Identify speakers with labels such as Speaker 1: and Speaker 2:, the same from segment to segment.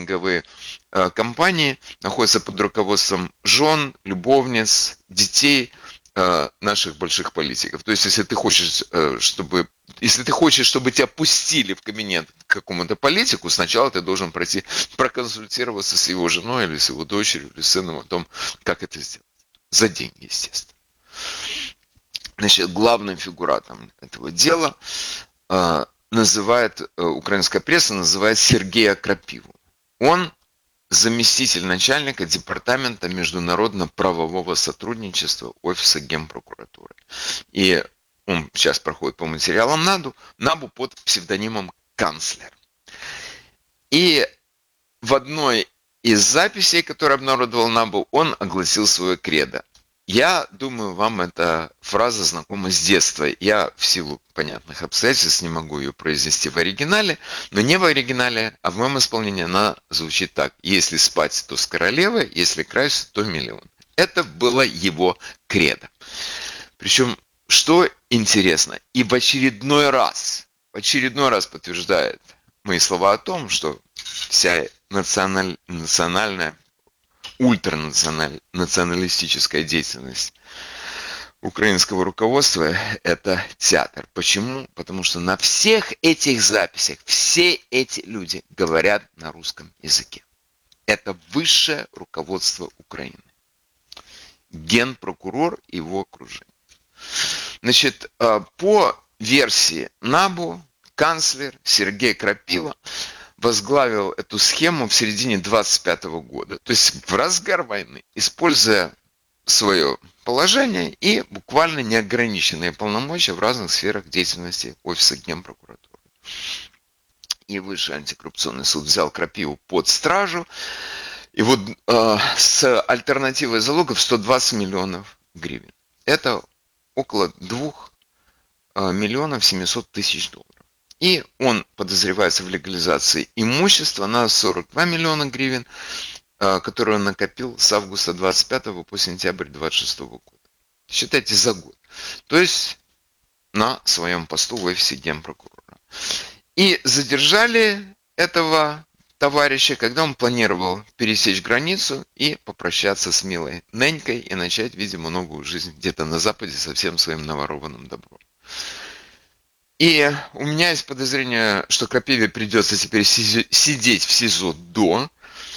Speaker 1: клининговые компании находятся под руководством жен, любовниц, детей наших больших политиков. То есть, если ты хочешь, чтобы тебя пустили в кабинет к какому-то политику, сначала ты должен проконсультироваться с его женой или с его дочерью или сыном о том, как это сделать. За деньги, естественно. Значит, главным фигуратом этого дела украинская пресса называет Сергея Крапиву. Он заместитель начальника департамента международно-правового сотрудничества офиса Генпрокуратуры. И он сейчас проходит по материалам НАБУ под псевдонимом «Канцлер». И в одной из записей, которые обнародовал НАБУ, он огласил свое кредо. Я думаю, вам эта фраза знакома с детства. Я в силу понятных обстоятельств не могу ее произнести в оригинале, но не в оригинале, а в моем исполнении она звучит так. Если спать, то с королевой, если красть, то миллион. Это было его кредо. Причем, что интересно, и в очередной раз подтверждает мои слова о том, что вся национальная, ультранационалистическая деятельность украинского руководства – это театр. Почему? Потому что на всех этих записях все эти люди говорят на русском языке. Это высшее руководство Украины. Генпрокурор и его окружение. Значит, по версии НАБУ, канцлер Сергей Крапива возглавил эту схему в середине 25 года, то есть в разгар войны, используя свое положение и буквально неограниченные полномочия в разных сферах деятельности офиса Генпрокуратуры. И Высший антикоррупционный суд взял Крапиву под стражу, и вот с альтернативой залогов 120 миллионов гривен. Это около 2 миллионов 700 тысяч долларов. И он подозревается в легализации имущества на 42 миллиона гривен, которые он накопил с августа 25 по сентябрь 26 года. Считайте, за год. То есть на своем посту в офисе Генпрокурора. И задержали этого товарища, когда он планировал пересечь границу и попрощаться с милой нянькой и начать, видимо, новую жизнь где-то на Западе со всем своим наворованным добром. И у меня есть подозрение, что Крапиве придется теперь сидеть в СИЗО до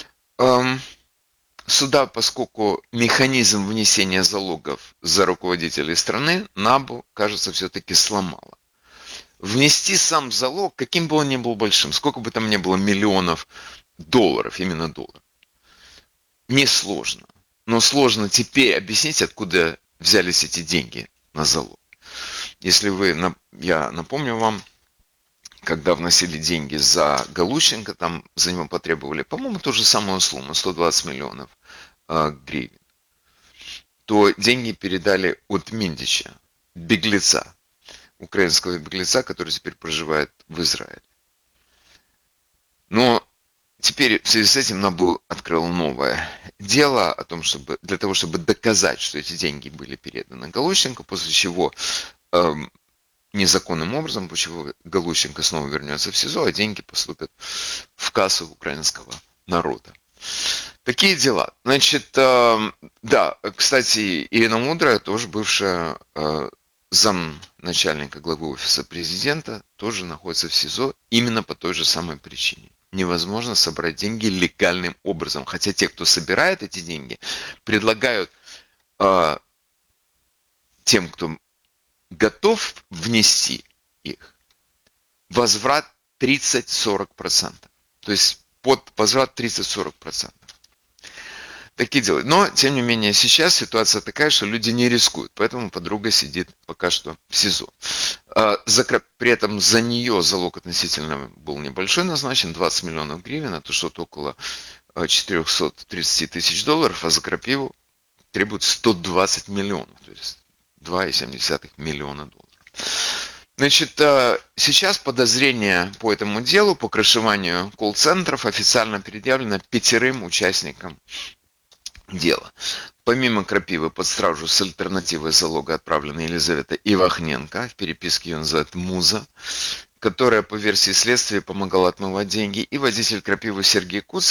Speaker 1: суда, поскольку механизм внесения залогов за руководителей страны НАБУ, кажется, все-таки сломало. Внести сам залог, каким бы он ни был большим, сколько бы там ни было миллионов долларов, именно долларов, несложно. Но сложно теперь объяснить, откуда взялись эти деньги на залог. Если я напомню вам, когда вносили деньги за Галущенко, там за него потребовали, по-моему, ту же самую сумму, 120 миллионов гривен, то деньги передали от Миндича, беглеца, украинского беглеца, который теперь проживает в Израиле. Но теперь в связи с этим НАБУ открыл новое дело о том, для того, чтобы доказать, что эти деньги были переданы Галущенко, после чего незаконным образом, после чего Галущенко снова вернется в СИЗО, а деньги поступят в кассу украинского народа. Такие дела. Значит, да, кстати, Ирина Мудрая, тоже бывшая замначальника главы офиса президента, тоже находится в СИЗО именно по той же самой причине. Невозможно собрать деньги легальным образом. Хотя те, кто собирает эти деньги, предлагают тем, кто готов внести их, возврат 30-40%. То есть под возврат 30-40%. Такие дела. Но, тем не менее, сейчас ситуация такая, что люди не рискуют. Поэтому подруга сидит пока что в СИЗО. При этом за нее залог относительно был небольшой назначен, 20 миллионов гривен, это что-то около 430 тысяч долларов, а за Крапиву требуют 120 миллионов, то есть 2,7 миллиона долларов. Значит, сейчас подозрение по этому делу, по крышеванию колл-центров официально предъявлено 5 участникам дела. Помимо Крапивы под стражу с альтернативой залога отправлена Елизавета Ивахненко, в переписке ее называют Муза, которая по версии следствия помогала отмывать деньги, и водитель Крапивы Сергей Куц,